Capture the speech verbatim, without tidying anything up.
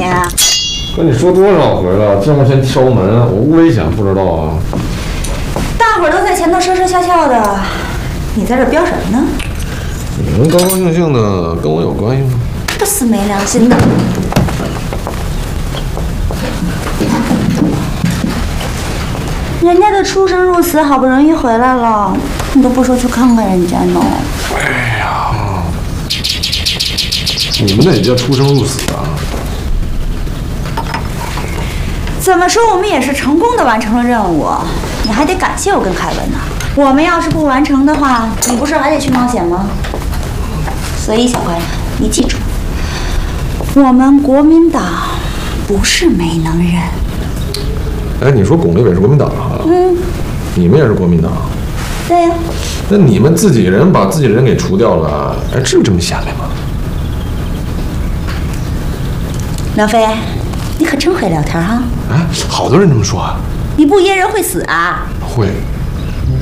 你？ 跟你说多少回了，这么先敲门，我危险不知道啊？ 大伙儿都在前头说说笑笑的，你在这飙什么呢？ 你们高高兴兴的，跟我有关系吗？ 这死没良心的！人家的出生入死好不容易回来了，你都不说去看看人家呢？ 哎呀，你们那也叫出生入死啊？ 怎么说，我们也是成功的完成了任务，你还得感谢我跟凯文呢。我们要是不完成的话，你不是还得去冒险吗？所以小乖，你记住，我们国民党不是没能人。 哎，你说巩立伟是国民党啊？ 嗯， 你们也是国民党？ 对呀。 那你们自己人把自己人给除掉了，哎，至于这么显摆吗？ 梁飞，你可真会聊天哈！ 哎，好多人这么说啊。 你不噎人会死啊？ 会。